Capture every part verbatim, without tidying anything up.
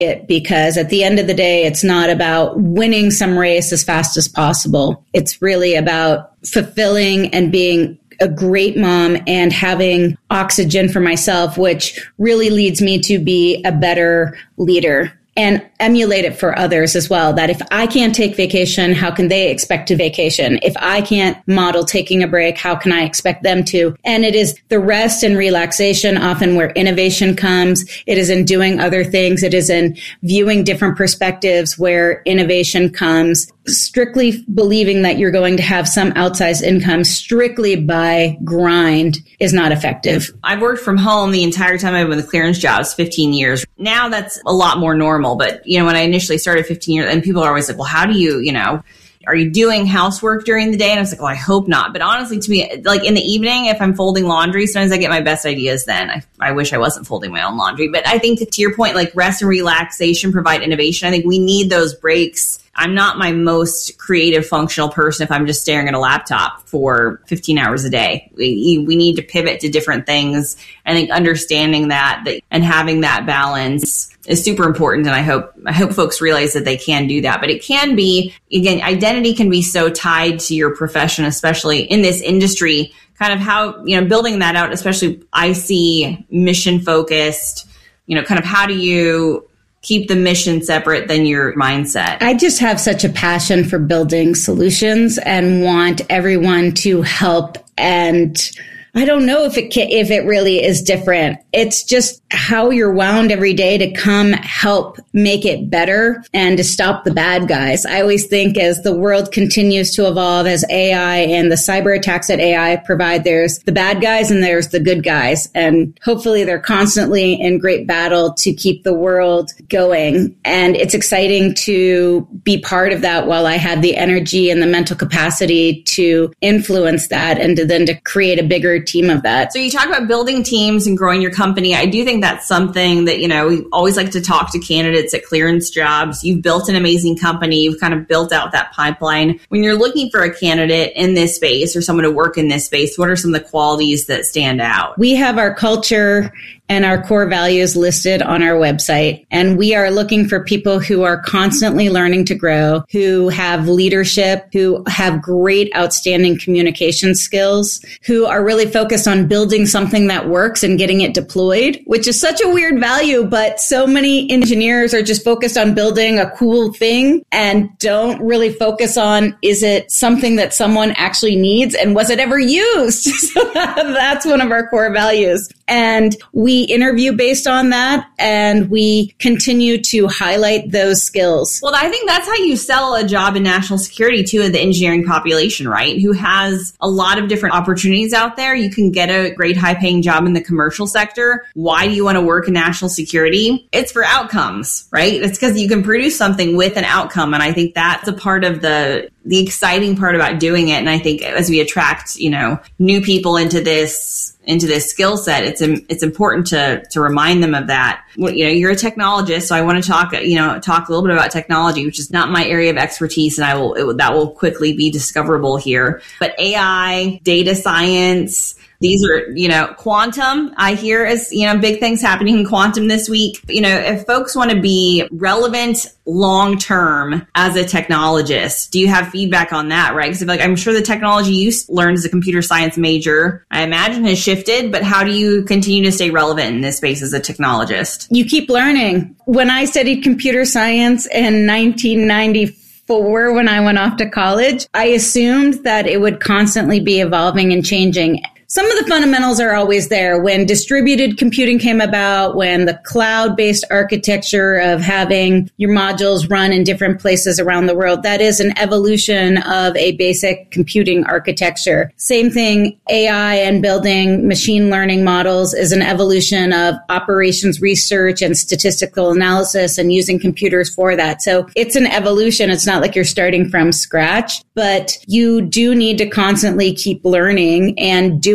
it, because at the end of the day, it's not about winning some race as fast as possible. It's really about fulfilling and being a great mom and having oxygen for myself, which really leads me to be a better leader and emulate it for others as well. That if I can't take vacation, how can they expect to vacation? If I can't model taking a break, how can I expect them to? And it is the rest and relaxation often where innovation comes. It is in doing other things. It is in viewing different perspectives where innovation comes. Strictly believing that you're going to have some outsized income strictly by grind is not effective. I've worked from home the entire time I've been with clearance jobs, fifteen years. Now that's a lot more normal. But, you know, when I initially started fifteen years, and people are always like, well, how do you, you know, are you doing housework during the day? And I was like, well, I hope not. But honestly, to me, like in the evening, if I'm folding laundry, sometimes I get my best ideas then. I, I wish I wasn't folding my own laundry. But I think to your point, like rest and relaxation provide innovation. I think we need those breaks. I'm not my most creative, functional person if I'm just staring at a laptop for fifteen hours a day. We, we need to pivot to different things. I think understanding that, that and having that balance is super important. And I hope, I hope folks realize that they can do that. But it can be, again, identity can be so tied to your profession, especially in this industry, kind of how, you know, building that out, especially I see mission focused, you know, kind of how do you keep the mission separate than your mindset? I just have such a passion for building solutions and want everyone to help. And I don't know if it can, if it really is different. It's just how you're wound every day to come help make it better and to stop the bad guys. I always think as the world continues to evolve, as A I and the cyber attacks that A I provide, there's the bad guys and there's the good guys. And hopefully they're constantly in great battle to keep the world going. And it's exciting to be part of that while I have the energy and the mental capacity to influence that and to then to create a bigger team of that. So you talk about building teams and growing your company. I do think that's something that, you know, we always like to talk to candidates at clearance jobs. You've built an amazing company. You've kind of built out that pipeline. When you're looking for a candidate in this space or someone to work in this space, what are some of the qualities that stand out? We have our culture and our core values listed on our website. And we are looking for people who are constantly learning to grow, who have leadership, who have great, outstanding communication skills, who are really focused on building something that works and getting it deployed, which is such a weird value, but so many engineers are just focused on building a cool thing and don't really focus on, is it something that someone actually needs and was it ever used? So that's one of our core values. And we interview based on that, and we continue to highlight those skills. Well, I think that's how you sell a job in national security to the engineering population, right? Who has a lot of different opportunities out there. You can get a great high-paying job in the commercial sector. Why do you want to work in national security? It's for outcomes, right? It's because you can produce something with an outcome, and I think that's a part of the the exciting part about doing it. And I think as we attract, you know, new people into this into this skill set, it's it's important to to remind them of that. Well, you know, you're a technologist, so I want to talk, you know, talk a little bit about technology, which is not my area of expertise, and I will it, that will quickly be discoverable here. But A I, data science. These are, you know, quantum, I hear is, you know, big things happening in quantum this week. You know, if folks want to be relevant long-term as a technologist, do you have feedback on that, right? Because like, I'm sure the technology you learned as a computer science major, I imagine has shifted, but how do you continue to stay relevant in this space as a technologist? You keep learning. When I studied computer science in nineteen ninety-four, when I went off to college, I assumed that it would constantly be evolving and changing. Some of the fundamentals are always there. When distributed computing came about, when the cloud-based architecture of having your modules run in different places around the world, that is an evolution of a basic computing architecture. Same thing, A I and building machine learning models is an evolution of operations research and statistical analysis and using computers for that. So it's an evolution. It's not like you're starting from scratch, but you do need to constantly keep learning and do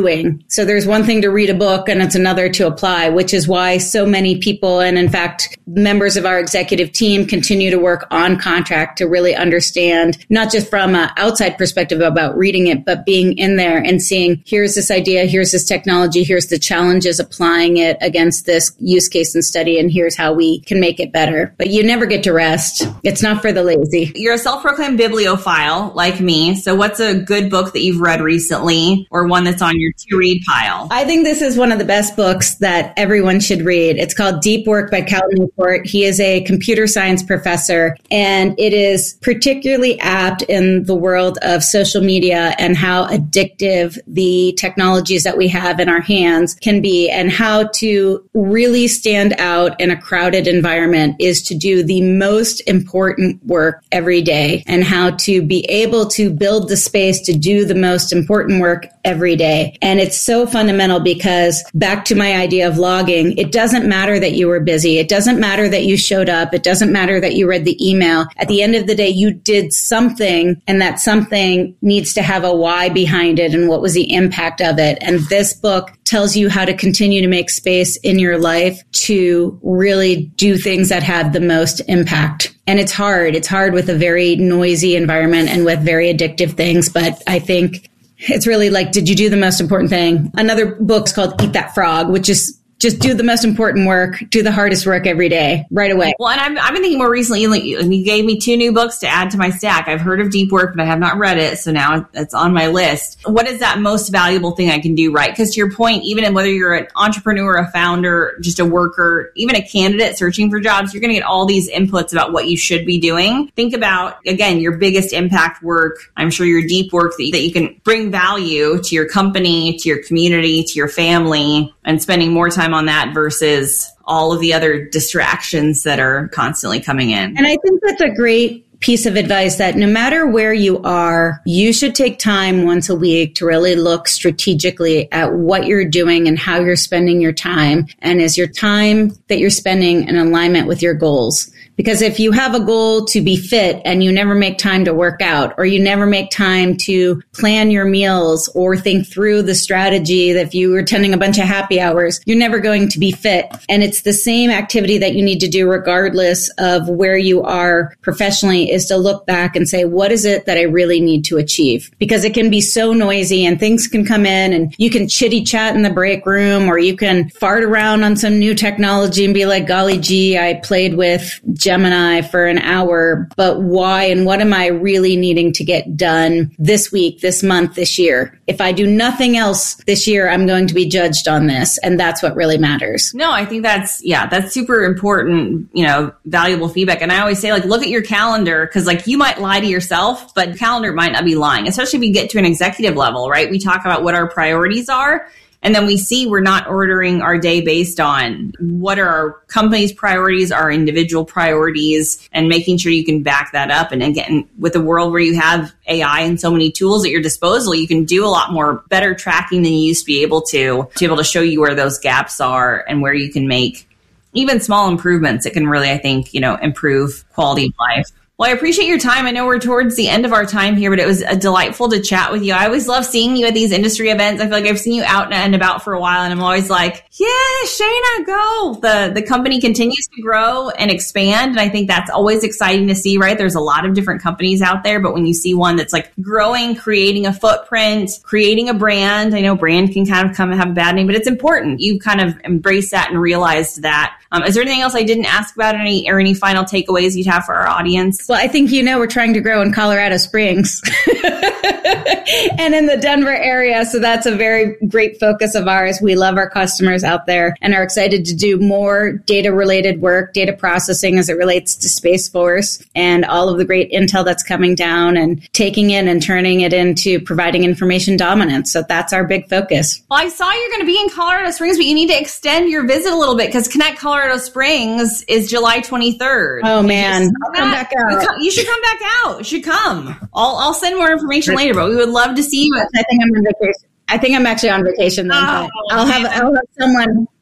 doing. So there's one thing to read a book and it's another to apply, which is why so many people, and in fact, members of our executive team continue to work on contract to really understand, not just from an outside perspective about reading it, but being in there and seeing, here's this idea, here's this technology, here's the challenges applying it against this use case and study, and here's how we can make it better. But you never get to rest. It's not for the lazy. You're a self-proclaimed bibliophile like me. So what's a good book that you've read recently or one that's on your to-read pile? I think this is one of the best books that everyone should read. It's called Deep Work by Cal Newport. He is a computer science professor, and it is particularly apt in the world of social media and how addictive the technologies that we have in our hands can be, and how to really stand out in a crowded environment is to do the most important work every day, and how to be able to build the space to do the most important work every day. And it's so fundamental because, back to my idea of logging, it doesn't matter that you were busy. It doesn't matter that you showed up. It doesn't matter that you read the email. At the end of the day, you did something, and that something needs to have a why behind it and what was the impact of it. And this book tells you how to continue to make space in your life to really do things that have the most impact. And it's hard. It's hard with a very noisy environment and with very addictive things. But I think it's really like, did you do the most important thing? Another book's called Eat That Frog, which is just do the most important work, do the hardest work every day, right away. Well, and I've, I've been thinking more recently, like, you gave me two new books to add to my stack. I've heard of Deep Work, but I have not read it. So now it's on my list. What is that most valuable thing I can do, right? Because to your point, even in whether you're an entrepreneur, a founder, just a worker, even a candidate searching for jobs, you're going to get all these inputs about what you should be doing. Think about, again, your biggest impact work. I'm sure your deep work that you, that you can bring value to your company, to your community, to your family, and spending more time on that versus all of the other distractions that are constantly coming in. And I think that's a great piece of advice, that no matter where you are, you should take time once a week to really look strategically at what you're doing and how you're spending your time. And is your time that you're spending in alignment with your goals? Because if you have a goal to be fit and you never make time to work out, or you never make time to plan your meals or think through the strategy, that if you were attending a bunch of happy hours, you're never going to be fit. And it's the same activity that you need to do regardless of where you are professionally, is to look back and say, what is it that I really need to achieve? Because it can be so noisy and things can come in and you can chitty chat in the break room, or you can fart around on some new technology and be like, golly gee, I played with Gemini for an hour, but why and what am I really needing to get done this week, this month, this year? If I do nothing else this year, I'm going to be judged on this. And that's what really matters. No, I think that's, yeah, that's super important, you know, valuable feedback. And I always say, like, look at your calendar, because like you might lie to yourself, but the calendar might not be lying, especially if you get to an executive level, right? We talk about what our priorities are. And then we see we're not ordering our day based on what are our company's priorities, our individual priorities, and making sure you can back that up. And again, with a world where you have A I and so many tools at your disposal, you can do a lot more better tracking than you used to be able to, to be able to show you where those gaps are and where you can make even small improvements. It can really, I think, you know, improve quality of life. Well, I appreciate your time. I know we're towards the end of our time here, but it was a delightful to chat with you. I always love seeing you at these industry events. I feel like I've seen you out and about for a while, and I'm always like, yeah, Shayna, go. The the company continues to grow and expand, and I think that's always exciting to see, right? There's a lot of different companies out there, but when you see one that's like growing, creating a footprint, creating a brand, I know brand can kind of come and have a bad name, but it's important. You kind of embrace that and realized that. Um, is there anything else I didn't ask about, any or any final takeaways you'd have for our audience? Well, I think, you know, we're trying to grow in Colorado Springs and in the Denver area. So that's a very great focus of ours. We love our customers out there and are excited to do more data related work, data processing as it relates to Space Force and all of the great intel that's coming down, and taking it and turning it into providing information dominance. So that's our big focus. Well, I saw you're going to be in Colorado Springs, but you need to extend your visit a little bit, because Connect Colorado Springs is July twenty-third. Oh, man. I'll come back out. You should come back out. You should come. I'll I'll send more information later, but we would love to see you. I think I'm on vacation. I think I'm actually on vacation then. Oh, I'll have I'll have someone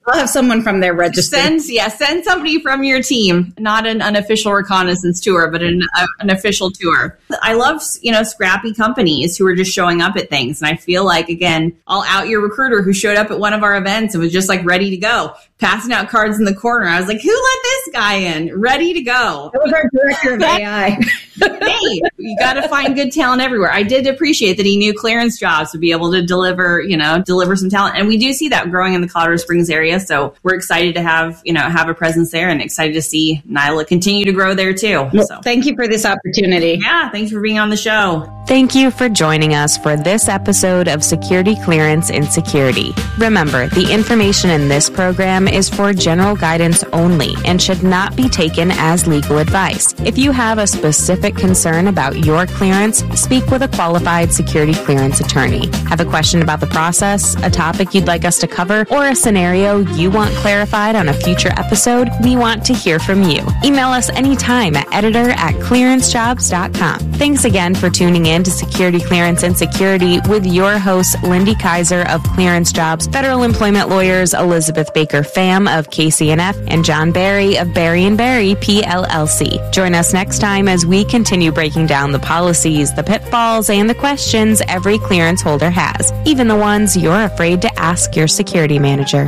I'll have someone from there register. Send, yeah, send somebody from your team, not an unofficial reconnaissance tour, but an, uh, an official tour. I love, you know, scrappy companies who are just showing up at things. And I feel like, again, I'll out your recruiter who showed up at one of our events and was just like ready to go, passing out cards in the corner. I was like, who let this guy in? Ready to go. That was our director of A I. Hey, you got to find good talent everywhere. I did appreciate that he knew clearance jobs to be able to deliver, you know, deliver some talent. And we do see that growing in the Colorado Springs area. So we're excited to have, you know, have a presence there and excited to see Nyla continue to grow there too. Well, so thank you for this opportunity. Yeah, thanks for being on the show. Thank you for joining us for this episode of Security Clearance in Security. Remember, the information in this program is for general guidance only and should not be taken as legal advice. If you have a specific concern about your clearance, speak with a qualified security clearance attorney. Have a question about the process, a topic you'd like us to cover, or a scenario you want clarified on a future episode? We want to hear from you. Email us anytime at editor at clearance jobs dot com. Thanks again for tuning in to Security Clearance and Security with your hosts, Lindy Kaiser of Clearance Jobs, Federal Employment Lawyers Elizabeth Baker Pham of K C N F, and John Barry of Barry and Barry P L L C. Join us next time as we continue breaking down the policies, the pitfalls, and the questions every clearance holder has, even the ones you're afraid to ask your security manager.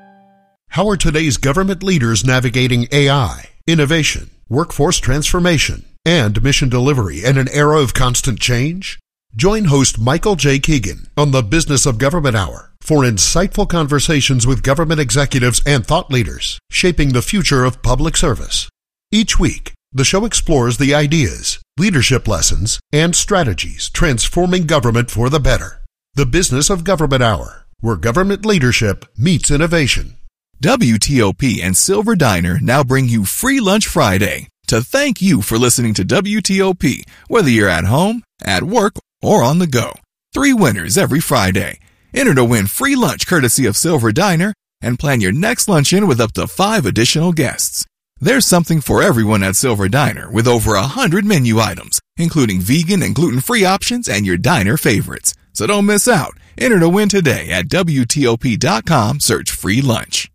How are today's government leaders navigating A I, innovation, workforce transformation, and mission delivery in an era of constant change? Join host Michael J. Keegan on the Business of Government Hour for insightful conversations with government executives and thought leaders shaping the future of public service. Each week, the show explores the ideas, leadership lessons, and strategies transforming government for the better. The Business of Government Hour, where government leadership meets innovation. W T O P and Silver Diner now bring you Free Lunch Friday to thank you for listening to W T O P, whether you're at home, at work, or on the go. Three winners every Friday. Enter to win free lunch courtesy of Silver Diner and plan your next luncheon with up to five additional guests. There's something for everyone at Silver Diner with over a hundred menu items, including vegan and gluten-free options and your diner favorites. So don't miss out. Enter to win today at W T O P dot com. Search free lunch.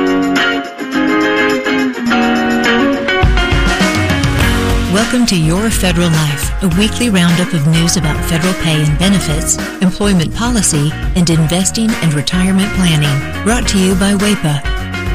Welcome to Your Federal Life, a weekly roundup of news about federal pay and benefits, employment policy, and investing and retirement planning. Brought to you by W A P A.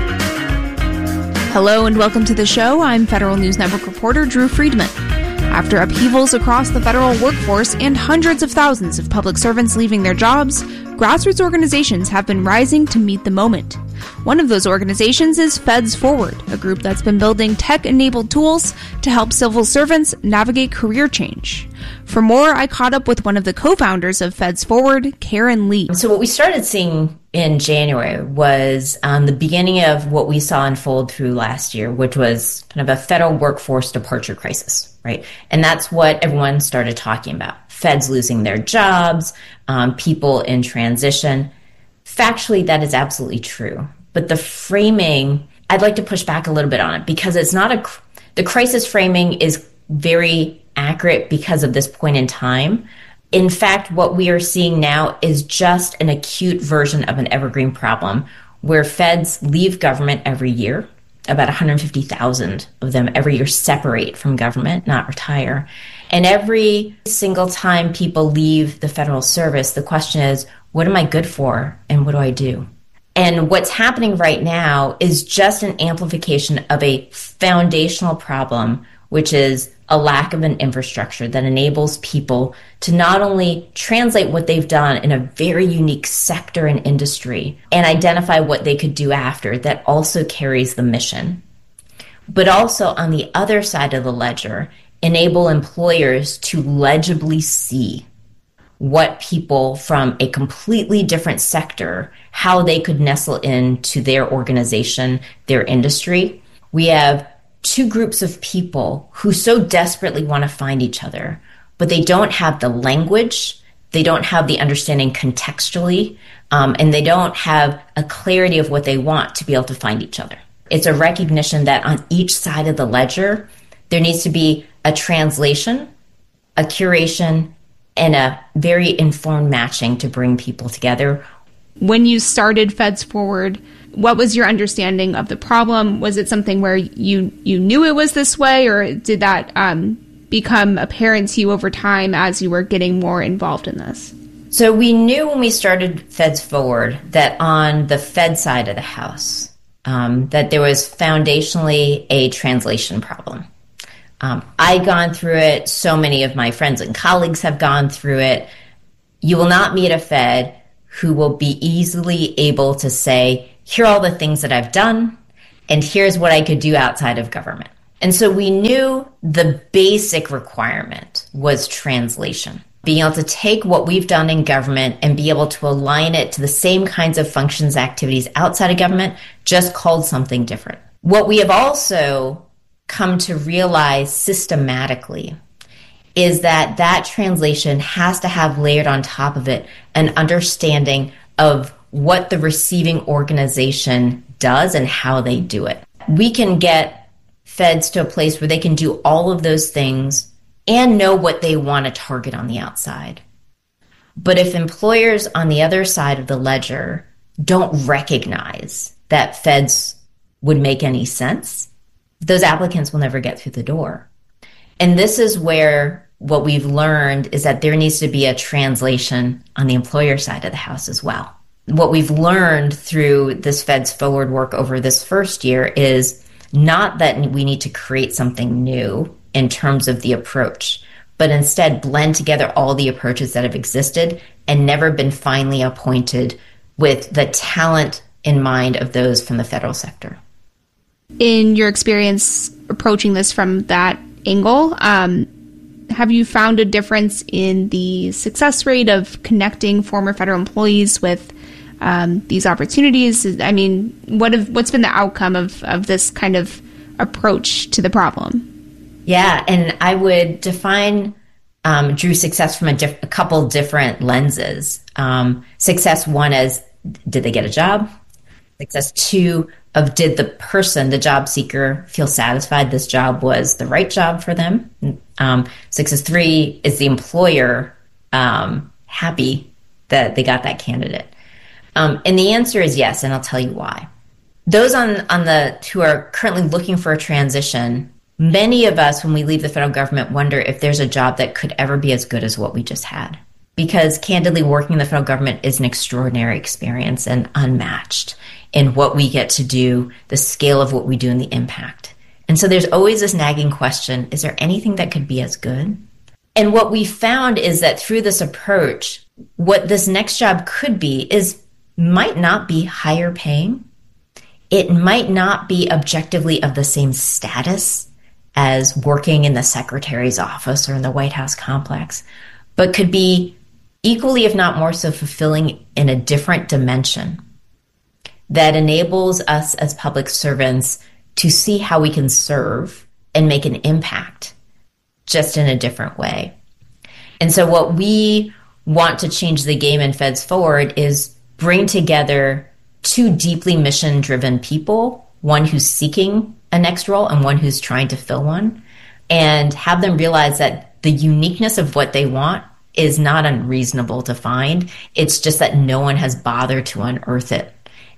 Hello and welcome to the show. I'm Federal News Network reporter Drew Friedman. After upheavals across the federal workforce and hundreds of thousands of public servants leaving their jobs, grassroots organizations have been rising to meet the moment. One of those organizations is Feds Forward, a group that's been building tech-enabled tools to help civil servants navigate career change. For more, I caught up with one of the co-founders of Feds Forward, Karen Lee. So what we started seeing in January was um, the beginning of what we saw unfold through last year, which was kind of a federal workforce departure crisis, right? And that's what everyone started talking about. Feds losing their jobs, um, people in transition. Factually, that is absolutely true. But the framing, I'd like to push back a little bit on it because it's not a, the crisis framing is very accurate because of this point in time. In fact, what we are seeing now is just an acute version of an evergreen problem where feds leave government every year. About one hundred fifty thousand of them every year separate from government, not retire. And every single time people leave the federal service, the question is, what am I good for and what do I do? And what's happening right now is just an amplification of a foundational problem, which is a lack of an infrastructure that enables people to not only translate what they've done in a very unique sector and industry and identify what they could do after that also carries the mission, but also on the other side of the ledger, enable employers to legibly see what people from a completely different sector, how they could nestle into their organization, their industry. We have two groups of people who so desperately want to find each other, but they don't have the language, they don't have the understanding contextually, um, and they don't have a clarity of what they want to be able to find each other. It's a recognition that on each side of the ledger, there needs to be a translation, a curation, and a very informed matching to bring people together. When you started Feds Forward, what was your understanding of the problem? Was it something where you, you knew it was this way, or did that um, become apparent to you over time as you were getting more involved in this? So we knew when we started Feds Forward that on the Fed side of the house, um, that there was foundationally a translation problem. Um, I'd gone through it. So many of my friends and colleagues have gone through it. You will not meet a Fed who will be easily able to say, here are all the things that I've done, and here's what I could do outside of government. And so we knew the basic requirement was translation. Being able to take what we've done in government and be able to align it to the same kinds of functions, activities outside of government, just called something different. What we have also come to realize systematically is that that translation has to have layered on top of it an understanding of what the receiving organization does and how they do it. We can get Feds to a place where they can do all of those things and know what they want to target on the outside. But if employers on the other side of the ledger don't recognize that Feds would make any sense, those applicants will never get through the door. And this is where what we've learned is that there needs to be a translation on the employer side of the house as well. What we've learned through this Feds Forward work over this first year is not that we need to create something new in terms of the approach, but instead blend together all the approaches that have existed and never been finally appointed with the talent in mind of those from the federal sector. In your experience approaching this from that angle, um, have you found a difference in the success rate of connecting former federal employees with um, these opportunities? I mean, what have, what's been the outcome of, of this kind of approach to the problem? Yeah, and I would define, um, Drew, success from a, diff- a couple different lenses. Um, success one as, did they get a job? Success two of, did the person, the job seeker, feel satisfied this job was the right job for them? Um, success three, is the employer um, happy that they got that candidate? Um, and the answer is yes, and I'll tell you why. Those on, on the who are currently looking for a transition, many of us, when we leave the federal government, wonder if there's a job that could ever be as good as what we just had. Because candidly, working in the federal government is an extraordinary experience and unmatched in what we get to do, the scale of what we do, and the impact. And so there's always this nagging question, is there anything that could be as good? And what we found is that through this approach, what this next job could be is might not be higher paying. It might not be objectively of the same status as working in the secretary's office or in the White House complex, but could be equally, if not more so, fulfilling in a different dimension that enables us as public servants to see how we can serve and make an impact just in a different way. And so what we want to change the game in Feds Forward is bring together two deeply mission-driven people, one who's seeking a next role and one who's trying to fill one, and have them realize that the uniqueness of what they want is not unreasonable to find. It's just that no one has bothered to unearth it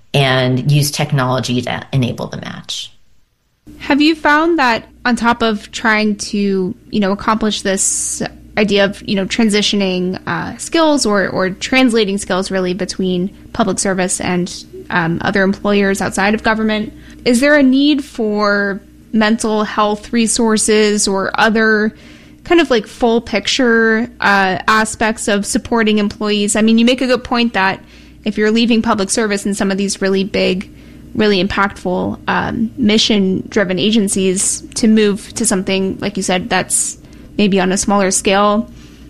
and use technology to enable the match. Have you found that on top of trying to, you know, accomplish this idea of, you know, transitioning uh, skills or, or translating skills really between public service and um, other employers outside of government, is there a need for mental health resources or other kind of like full picture uh, aspects of supporting employees? I mean, you make a good point that if you're leaving public service in some of these really big, really impactful um, mission-driven agencies, to move to something, like you said, that's maybe on a smaller scale,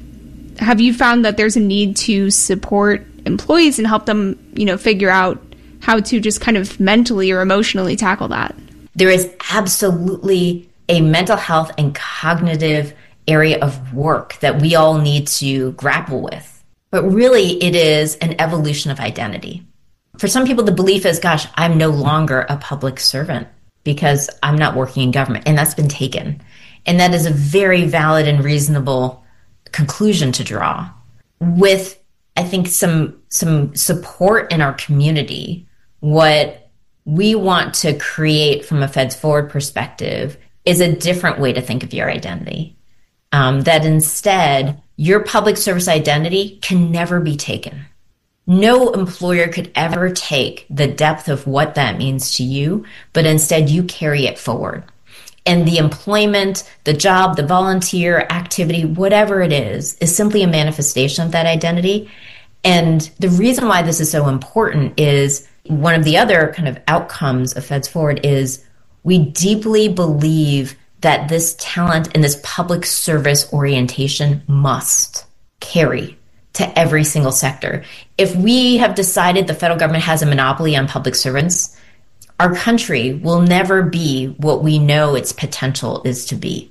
have you found that there's a need to support employees and help them, you know, figure out how to just kind of mentally or emotionally tackle that? There is absolutely a mental health and cognitive area of work that we all need to grapple with. But really, it is an evolution of identity. For some people, the belief is, gosh, I'm no longer a public servant because I'm not working in government. And that's been taken. And that is a very valid and reasonable conclusion to draw. With I think, some some support in our community. What we want to create from a Feds Forward perspective is a different way to think of your identity. Um, that instead, your public service identity can never be taken. No employer could ever take the depth of what that means to you, but instead you carry it forward. And the employment, the job, the volunteer activity, whatever it is, is simply a manifestation of that identity. And the reason why this is so important is one of the other kind of outcomes of Feds Forward is we deeply believe that this talent and this public service orientation must carry to every single sector. If we have decided the federal government has a monopoly on public servants, our country will never be what we know its potential is to be.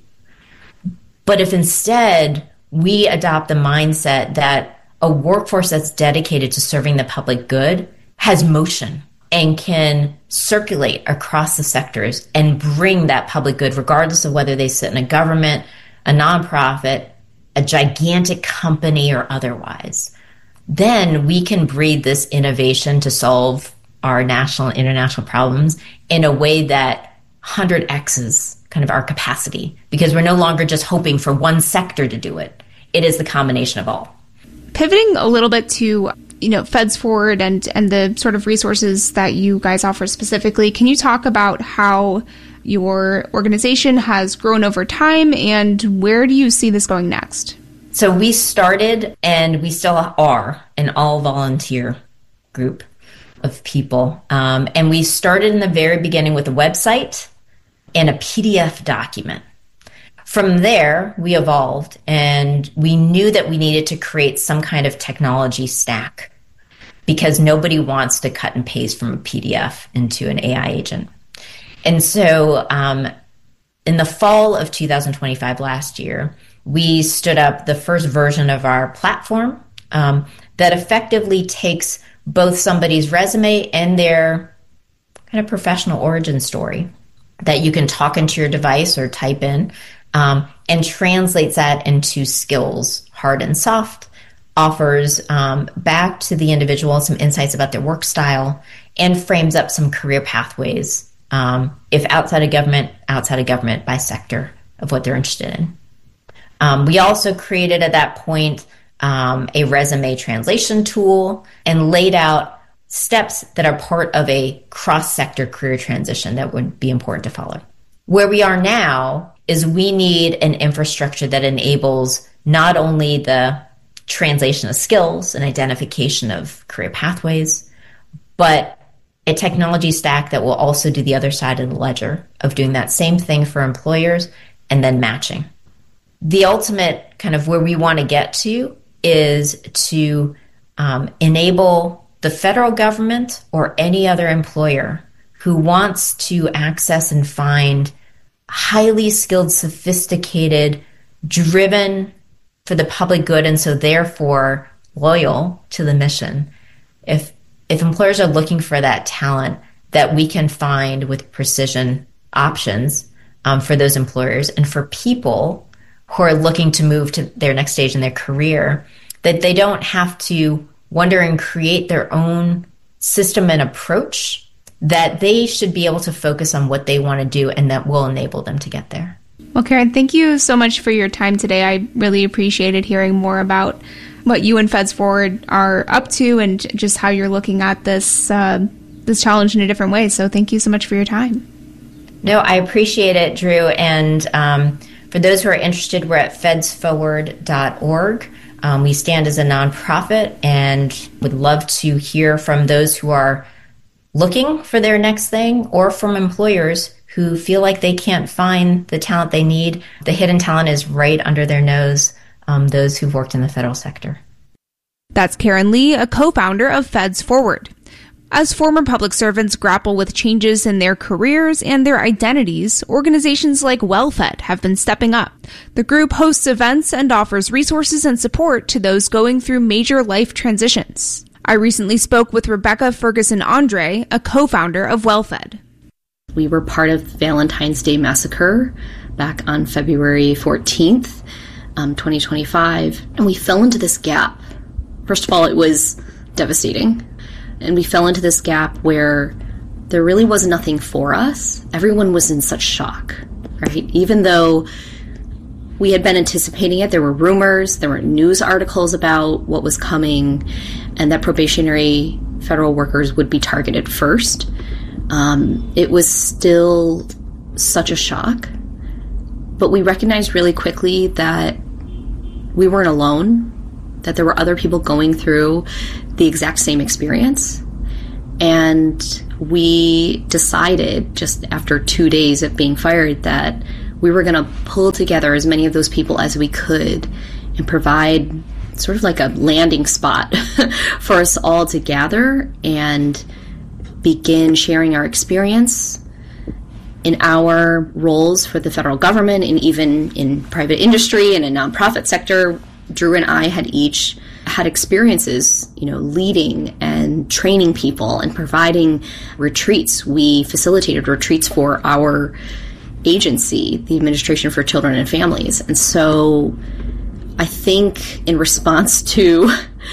But if instead we adopt the mindset that a workforce that's dedicated to serving the public good has motion and can circulate across the sectors and bring that public good, regardless of whether they sit in a government, a nonprofit, a gigantic company, or otherwise, then we can breed this innovation to solve our national and international problems in a way that one hundred X's kind of our capacity, because we're no longer just hoping for one sector to do it. It is the combination of all. Pivoting a little bit to, you know, Feds Forward and, and the sort of resources that you guys offer specifically, can you talk about how your organization has grown over time and where do you see this going next? So we started, and we still are, an all-volunteer group of people. Um, and we started in the very beginning with a website and a P D F document. From there, we evolved, and we knew that we needed to create some kind of technology stack because nobody wants to cut and paste from a P D F into an A I agent. And so um, in the fall of two thousand twenty-five, last year, we stood up the first version of our platform um, that effectively takes both somebody's resume and their kind of professional origin story that you can talk into your device or type in, um, and translates that into skills, hard and soft, offers um, back to the individual some insights about their work style, and frames up some career pathways, um, if outside of government, outside of government by sector of what they're interested in. Um, we also created at that point um, a resume translation tool and laid out steps that are part of a cross-sector career transition that would be important to follow. Where we are now is we need an infrastructure that enables not only the translation of skills and identification of career pathways, but a technology stack that will also do the other side of the ledger of doing that same thing for employers and then matching. The ultimate kind of where we want to get to is to um, enable the federal government or any other employer who wants to access and find highly skilled, sophisticated, driven for the public good, and so therefore loyal to the mission. If if employers are looking for that talent that we can find with precision options um, for those employers, and for people who are looking to move to their next stage in their career, that they don't have to wonder and create their own system and approach, that they should be able to focus on what they want to do, and that will enable them to get there. Well, Karen, thank you so much for your time today. I really appreciated hearing more about what you and Feds Forward are up to and just how you're looking at this uh, this challenge in a different way. So thank you so much for your time. No, I appreciate it, Drew. And um, for those who are interested, we're at feds forward dot org. Um, we stand as a nonprofit and would love to hear from those who are looking for their next thing, or from employers who feel like they can't find the talent they need. The hidden talent is right under their nose, um, those who've worked in the federal sector. That's Karen Lee, a co-founder of Feds Forward. As former public servants grapple with changes in their careers and their identities, organizations like WellFed have been stepping up. The group hosts events and offers resources and support to those going through major life transitions. I recently spoke with Rebecca Ferguson Andre, a co-founder of WellFed. We were part of Valentine's Day Massacre back on February fourteenth, um, twenty twenty-five, and we fell into this gap First of all, it was devastating. And we fell into this gap where there really was nothing for us. Everyone was in such shock, right? Even though we had been anticipating it, there were rumors, there were news articles about what was coming, and that probationary federal workers would be targeted first. Um, it was still such a shock. But we recognized really quickly that we weren't alone, that there were other people going through the exact same experience. And we decided just after two days of being fired that we were going to pull together as many of those people as we could and provide sort of like a landing spot for us all to gather and begin sharing our experience in our roles for the federal government and even in private industry and a nonprofit sector. Drew and I had each had experiences, you know, leading and training people and providing retreats. We facilitated retreats for our agency, the Administration for Children and Families. And so I think in response to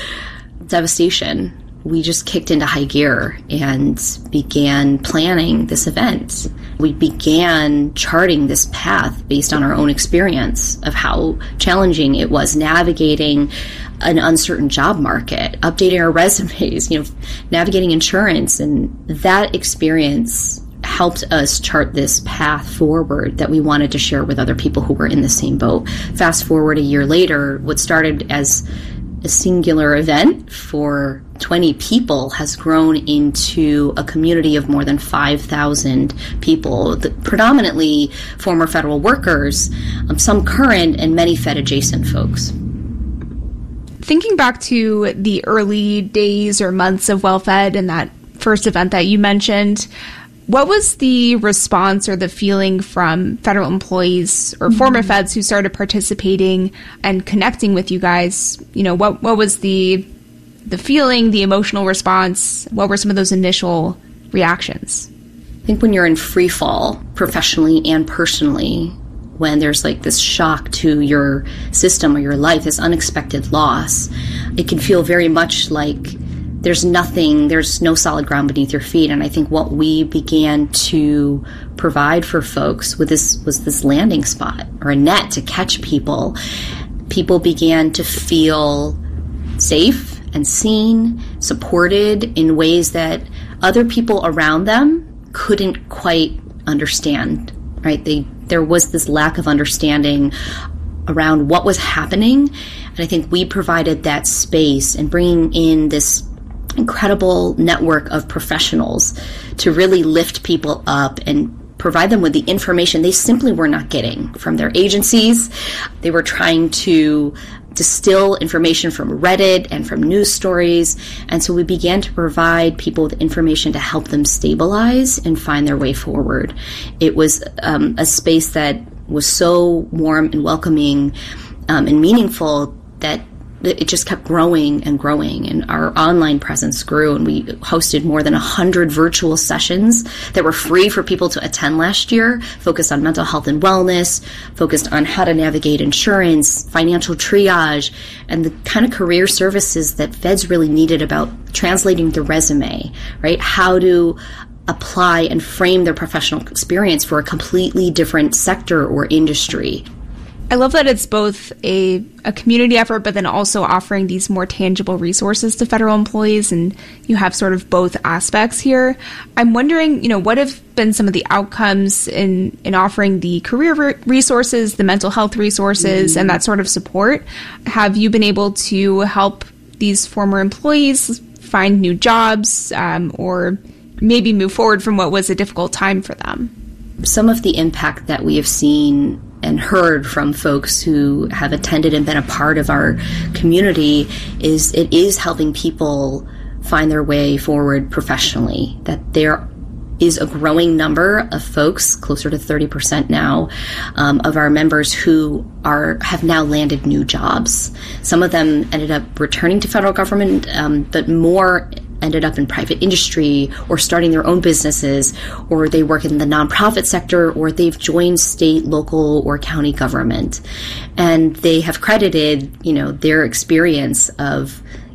devastation, we just kicked into high gear and began planning this event. We began charting this path based on our own experience of how challenging it was navigating an uncertain job market, updating our resumes, you know, navigating insurance. And that experience helped us chart this path forward that we wanted to share with other people who were in the same boat. Fast forward a year later, what started as a singular event for twenty people has grown into a community of more than five thousand people, predominantly former federal workers, um, some current, and many Fed-adjacent folks. Thinking back to the early days or months of WellFed and that first event that you mentioned, what was the response or the feeling from federal employees or mm-hmm. former feds who started participating and connecting with you guys? You know, what what was the the feeling, the emotional response? What were some of those initial reactions? I think when you're in free fall, professionally and personally, when there's like this shock to your system or your life, this unexpected loss, it can feel very much like there's nothing, there's no solid ground beneath your feet. And I think what we began to provide for folks with this was this landing spot or a net to catch people. People began to feel safe and seen, supported in ways that other people around them couldn't quite understand, right? They, there was this lack of understanding around what was happening. And I think we provided that space and bringing in this incredible network of professionals to really lift people up and provide them with the information they simply were not getting from their agencies. They were trying to distill information from Reddit and from news stories. And so we began to provide people with information to help them stabilize and find their way forward. It was um, a space that was so warm and welcoming um, and meaningful that it just kept growing and growing, and our online presence grew, and we hosted more than one hundred virtual sessions that were free for people to attend last year, focused on mental health and wellness, focused on how to navigate insurance, financial triage, and the kind of career services that feds really needed about translating the resume, right? How to apply and frame their professional experience for a completely different sector or industry. I love that it's both a, a community effort, but then also offering these more tangible resources to federal employees, and you have sort of both aspects here. I'm wondering, you know, what have been some of the outcomes in, in offering the career re- resources, the mental health resources, mm-hmm. and that sort of support? Have you been able to help these former employees find new jobs um, or maybe move forward from what was a difficult time for them? Some of the impact that we have seen and heard from folks who have attended and been a part of our community is it is helping people find their way forward professionally, that there is a growing number of folks, closer to thirty percent now, um, of our members who are have now landed new jobs. Some of them ended up returning to federal government, um, but more ended up in private industry or starting their own businesses, or they work in the nonprofit sector, or they've joined state, local, or county government. And they have credited, you know, their experience of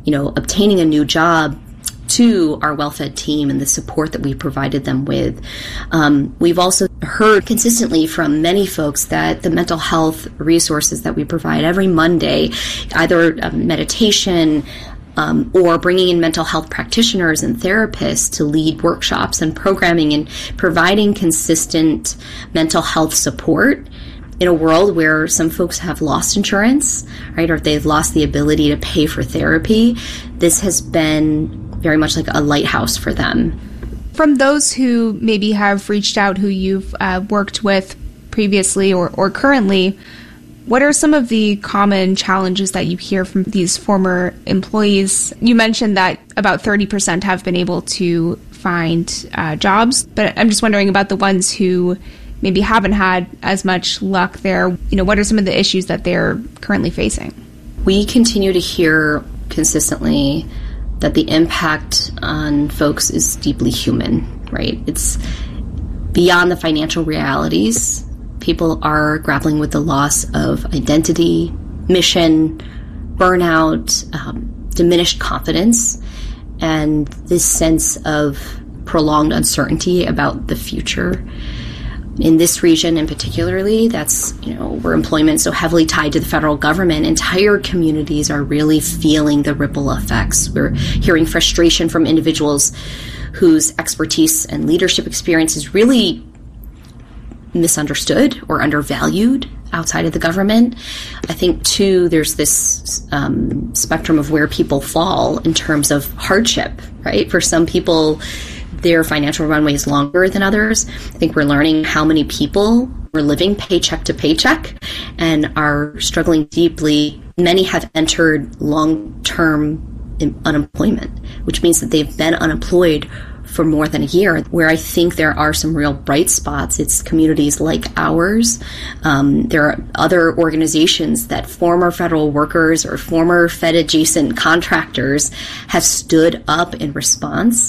you know, obtaining a new job, to our WellFed team and the support that we provided them with. Um, we've also heard consistently from many folks that the mental health resources that we provide every Monday, either uh, meditation um, or bringing in mental health practitioners and therapists to lead workshops and programming and providing consistent mental health support in a world where some folks have lost insurance, right, or they've lost the ability to pay for therapy. This has been very much like a lighthouse for them. From those who maybe have reached out, who you've uh, worked with previously or, or currently, what are some of the common challenges that you hear from these former employees? You mentioned that about thirty percent have been able to find uh, jobs, but I'm just wondering about the ones who maybe haven't had as much luck there. You know, what are some of the issues that they're currently facing? We continue to hear consistently that the impact on folks is deeply human, right? It's beyond the financial realities. People are grappling with the loss of identity, mission, burnout, um, diminished confidence, and this sense of prolonged uncertainty about the future. In this region in particularly, that's, you know, where employment is so heavily tied to the federal government, entire communities are really feeling the ripple effects. We're hearing frustration from individuals whose expertise and leadership experience is really misunderstood or undervalued outside of the government. I think, too, there's this um, spectrum of where people fall in terms of hardship, right? For some people, their financial runway is longer than others. I think we're learning how many people are living paycheck to paycheck and are struggling deeply. Many have entered long-term unemployment, which means that they've been unemployed for more than a year. Where I think there are some real bright spots, it's communities like ours. Um, there are other organizations that former federal workers or former Fed-adjacent contractors have stood up in response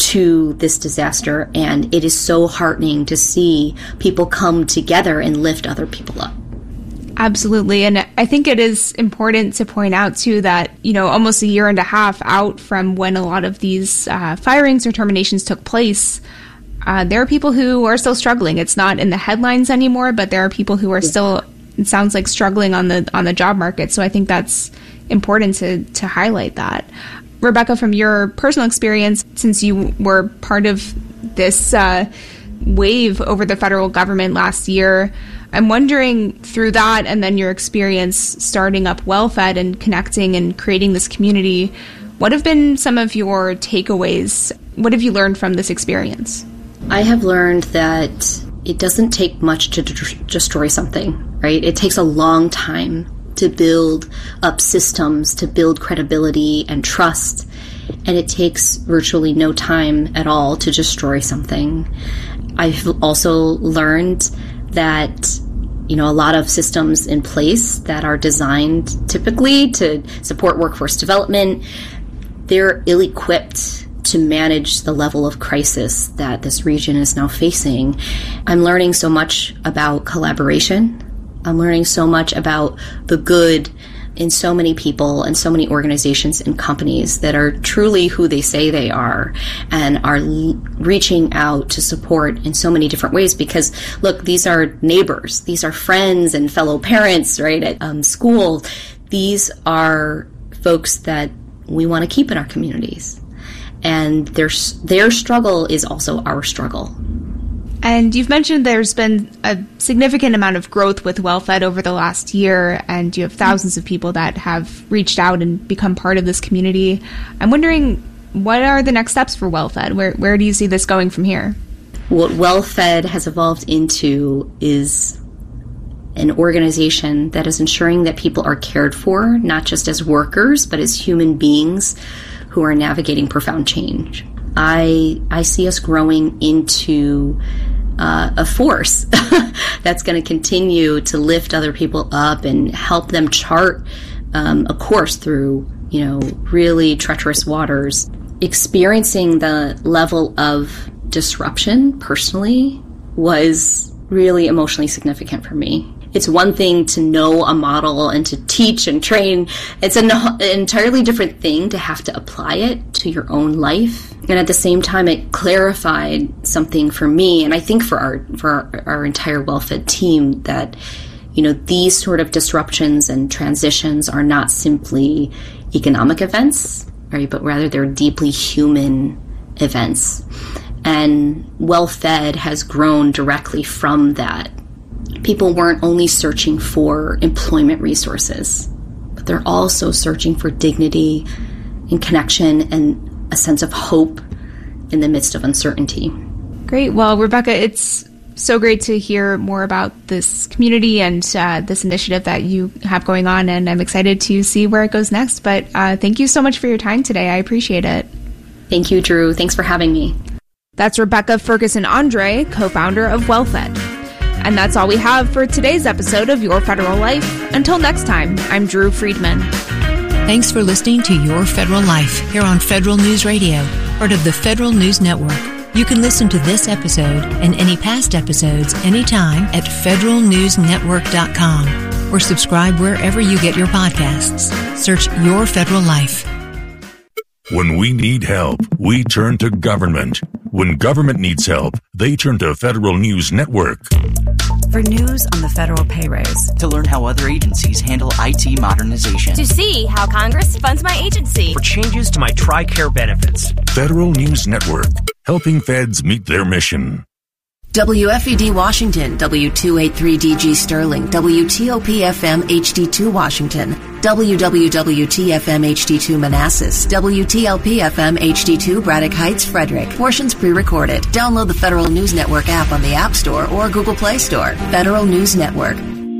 to this disaster, and it is so heartening to see people come together and lift other people up. Absolutely. And I think it is important to point out, too, that, you know, almost a year and a half out from when a lot of these uh, firings or terminations took place, uh, there are people who are still struggling. It's not in the headlines anymore, but there are people who are yeah. still, it sounds like, struggling on the on the job market. So I think that's important to, to highlight that. Rebecca, from your personal experience, since you were part of this uh, wave over the federal government last year, I'm wondering, through that and then your experience starting up WellFed and connecting and creating this community, what have been some of your takeaways? What have you learned from this experience? I have learned that it doesn't take much to d- destroy something, right? It takes a long time to build up systems, to build credibility and trust, and it takes virtually no time at all to destroy something. I've also learned that, you know, a lot of systems in place that are designed typically to support workforce development, they're ill-equipped to manage the level of crisis that this region is now facing. I'm learning so much about collaboration. I'm learning so much about the good in so many people and so many organizations and companies that are truly who they say they are and are l- reaching out to support in so many different ways. Because, look, these are neighbors. These are friends and fellow parents, right, at um, school. These are folks that we want to keep in our communities. And their, their struggle is also our struggle. And you've mentioned there's been a significant amount of growth with WellFed over the last year, and you have thousands of people that have reached out and become part of this community. I'm wondering, what are the next steps for WellFed? Where where do you see this going from here? What WellFed has evolved into is an organization that is ensuring that people are cared for, not just as workers, but as human beings who are navigating profound change. I I see us growing into uh, a force that's going to continue to lift other people up and help them chart um, a course through, you know, really treacherous waters. Experiencing the level of disruption personally was really emotionally significant for me. It's one thing to know a model and to teach and train. It's an, an entirely different thing to have to apply it to your own life. And at the same time, it clarified something for me, and I think for our for our, our entire WellFed team, that, you know, these sort of disruptions and transitions are not simply economic events, right? But rather they're deeply human events. And WellFed has grown directly from that. People weren't only searching for employment resources, but they're also searching for dignity and connection and a sense of hope in the midst of uncertainty. Great. Well, Rebecca, it's so great to hear more about this community and uh, this initiative that you have going on, and I'm excited to see where it goes next. But uh, thank you so much for your time today. I appreciate it. Thank you, Drew. Thanks for having me. That's Rebecca Ferguson Andre, co-founder of WellFed. And that's all we have for today's episode of Your Federal Life. Until next time, I'm Drew Friedman. Thanks for listening to Your Federal Life here on Federal News Radio, part of the Federal News Network. You can listen to this episode and any past episodes anytime at federal news network dot com or subscribe wherever you get your podcasts. Search Your Federal Life. When we need help, we turn to government. When government needs help, they turn to Federal News Network. For news on the federal pay raise. To learn how other agencies handle I T modernization. To see how Congress funds my agency. For changes to my TRICARE benefits. Federal News Network, helping feds meet their mission. W F E D Washington, W two eighty-three D G Sterling, W T O P F M H D two Washington, W W W T F M H D two Manassas, W T L P F M H D two Braddock Heights, Frederick. Portions pre-recorded. Download the Federal News Network app on the App Store or Google Play Store. Federal News Network.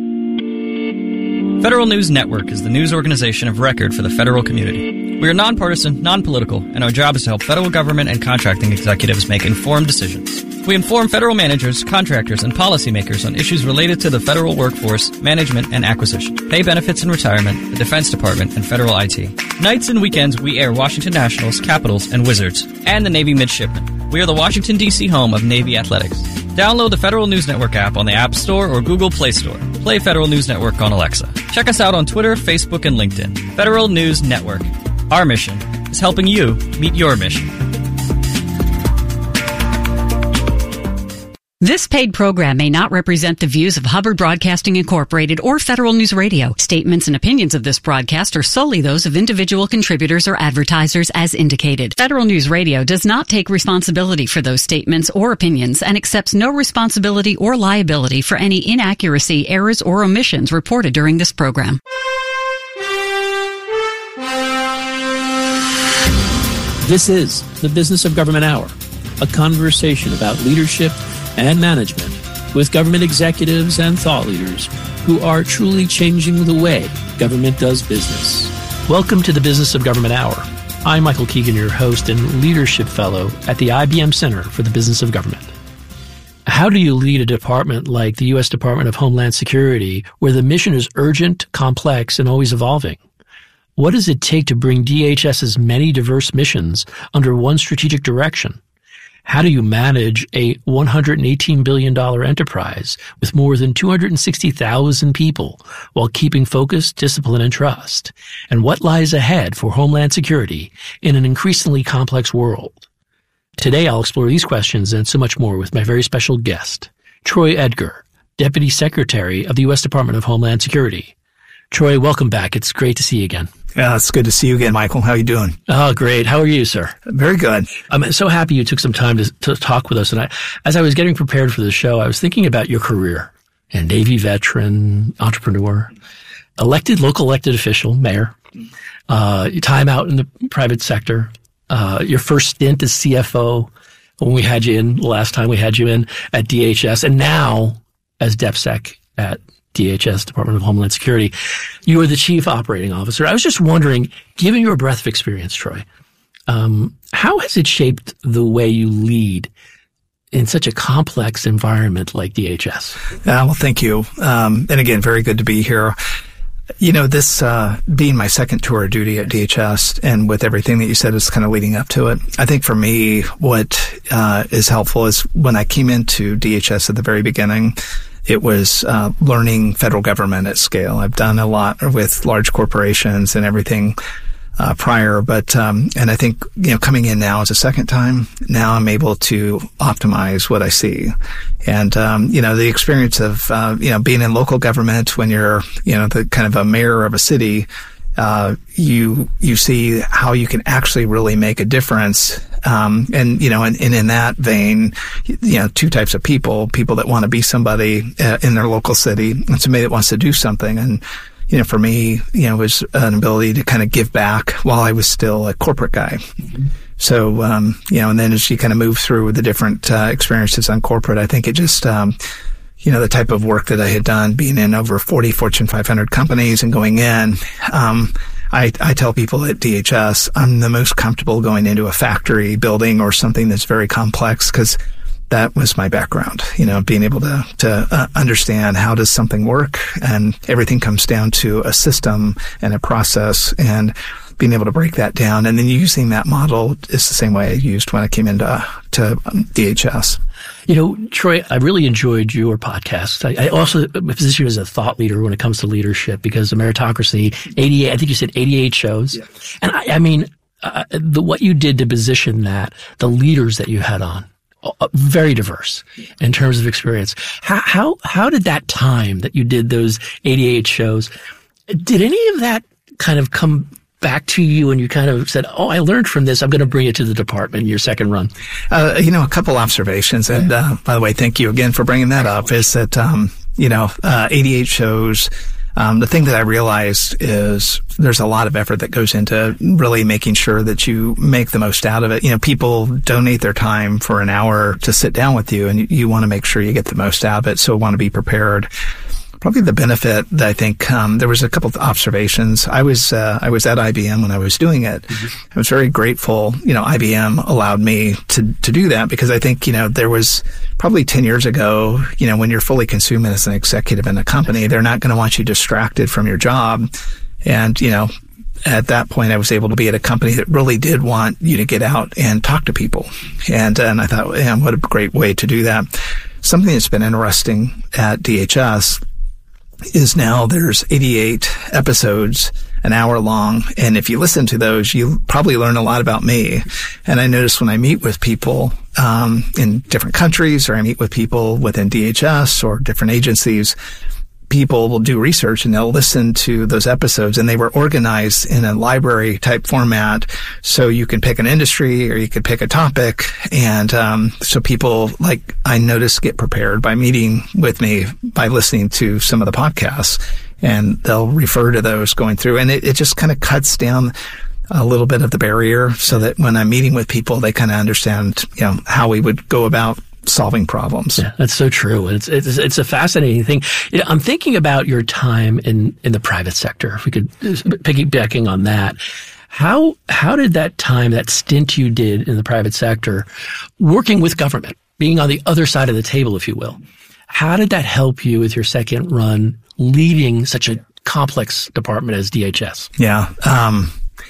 Federal News Network is the news organization of record for the federal community. We are nonpartisan, non-political, and our job is to help federal government and contracting executives make informed decisions. We inform federal managers, contractors, and policymakers on issues related to the federal workforce, management, and acquisition, pay benefits and retirement, the Defense Department, and federal I T. Nights and weekends, we air Washington Nationals, Capitals, and Wizards, and the Navy Midshipmen. We are the Washington, D C home of Navy Athletics. Download the Federal News Network app on the App Store or Google Play Store. Play Federal News Network on Alexa. Check us out on Twitter, Facebook, and LinkedIn. Federal News Network. Our mission is helping you meet your mission. This paid program may not represent the views of Hubbard Broadcasting Incorporated or Federal News Radio. Statements and opinions of this broadcast are solely those of individual contributors or advertisers as indicated. Federal News Radio does not take responsibility for those statements or opinions and accepts no responsibility or liability for any inaccuracy, errors, or omissions reported during this program. This is the Business of Government Hour, a conversation about leadership and management with government executives and thought leaders who are truly changing the way government does business. Welcome to the Business of Government Hour. I'm Michael Keegan, your host and leadership fellow at the I B M Center for the Business of Government. How do you lead a department like the U S Department of Homeland Security, where the mission is urgent, complex, and always evolving? What does it take to bring D H S's many diverse missions under one strategic direction? How do you manage a one hundred eighteen billion dollars enterprise with more than two hundred sixty thousand people while keeping focus, discipline, and trust? And what lies ahead for Homeland Security in an increasingly complex world? Today, I'll explore these questions and so much more with my very special guest, Troy Edgar, Deputy Secretary of the U S Department of Homeland Security. Troy, welcome back. It's great to see you again. Yeah, it's good to see you again, Michael. How are you doing? Oh, great. How are you, sir? Very good. I'm so happy you took some time to, to talk with us. And I, as I was getting prepared for the show, I was thinking about your career. A Navy veteran, entrepreneur, elected, local elected official, mayor, uh, time out in the private sector, uh, your first stint as C F O when we had you in, the last time we had you in at D H S, and now as DepSec at D H S, Department of Homeland Security. You are the Chief Operating Officer. I was just wondering, given your breadth of experience, Troy, um, how has it shaped the way you lead in such a complex environment like D H S? Uh, well, thank you. Um, and again, very good to be here. You know, this uh, being my second tour of duty at D H S, and with everything that you said is kind of leading up to it, I think for me, what uh, is helpful is when I came into D H S at the very beginning, it was uh, learning federal government at scale. I've done a lot with large corporations and everything uh, prior, but um, and I think you know coming in now as a second time, now I'm able to optimize what I see, and um, you know the experience of uh, you know being in local government when you're you know the kind of a mayor of a city. Uh, you, you see how you can actually really make a difference. Um, and, you know, and, and in that vein, you know, two types of people, people that want to be somebody uh, in their local city and somebody that wants to do something. And, you know, for me, you know, it was an ability to kind of give back while I was still a corporate guy. Mm-hmm. So, um, you know, and then as you kind of move through the different uh, experiences on corporate, I think it just, um, you know, the type of work that I had done, being in over forty Fortune five hundred companies and going in, um, I, I tell people at D H S, I'm the most comfortable going into a factory building or something that's very complex because that was my background, you know, being able to, to uh, understand how does something work, and everything comes down to a system and a process, and being able to break that down. And then using that model is the same way I used when I came into to um, D H S. You know, Troy, I really enjoyed your podcast. I, I also position you as a thought leader when it comes to leadership, because the Meritocracy, eighty-eight, I think you said eighty-eight shows. Yeah. And I, I mean, uh, the, what you did to position that, the leaders that you had on, uh, very diverse in terms of experience. How, how, how did that time that you did those eighty-eight shows, did any of that kind of come back to you and you kind of said, oh, I learned from this, I'm going to bring it to the department in your second run? Uh, you know, a couple observations. And, uh, by the way, thank you again for bringing that up, is that, um, you know, uh, eighty-eight shows, um, the thing that I realized is there's a lot of effort that goes into really making sure that you make the most out of it. You know, people donate their time for an hour to sit down with you, and you, you want to make sure you get the most out of it. So want to be prepared. Probably the benefit that I think, um, there was a couple of observations. I was, uh, I was at I B M when I was doing it. Mm-hmm. I was very grateful, you know, I B M allowed me to, to do that, because I think, you know, there was probably ten years ago, you know, when you're fully consumed as an executive in a company, they're not going to want you distracted from your job. And, you know, at that point, I was able to be at a company that really did want you to get out and talk to people. And, and I thought, man, what a great way to do that. Something that's been interesting at D H S is now there's eighty-eight episodes, an hour long. And if you listen to those, you probably learn a lot about me. And I notice when I meet with people, um, in different countries, or I meet with people within D H S or different agencies, people will do research and they'll listen to those episodes, and they were organized in a library type format. So you can pick an industry or you could pick a topic. And, um, so people, like I noticed, get prepared by meeting with me, by listening to some of the podcasts, and they'll refer to those going through. And it, it just kind of cuts down a little bit of the barrier, so that when I'm meeting with people, they kind of understand, you know, how we would go about solving problems. Yeah, that's so true. It's, it's, it's a fascinating thing. You know, I'm thinking about your time in, in the private sector. If we could, piggybacking on that, how, how did that time, that stint you did in the private sector, working with government, being on the other side of the table, if you will, how did that help you with your second run leading such a complex department as D H S? Yeah. Um,